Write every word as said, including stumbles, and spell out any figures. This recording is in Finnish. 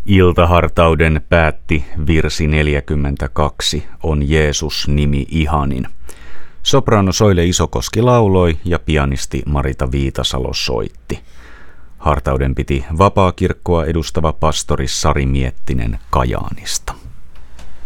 Iltahartauden päätti virsi neljäkymmentäkaksi, on Jeesus nimi ihanin. Soprano Soile Isokoski lauloi ja pianisti Marita Viitasalo soitti. Hartauden piti Vapaakirkkoa edustava pastori Sari Miettinen Kajaanista.